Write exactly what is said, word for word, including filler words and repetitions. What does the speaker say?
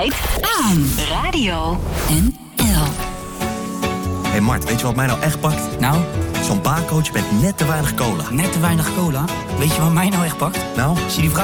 tijd aan Radio N L. Hé hey Mart, weet je wat mij nou echt pakt? Nou? Zo'n baarcoach met net te weinig cola. Net te weinig cola? Weet je wat mij nou echt pakt? Nou? Zie die vrouw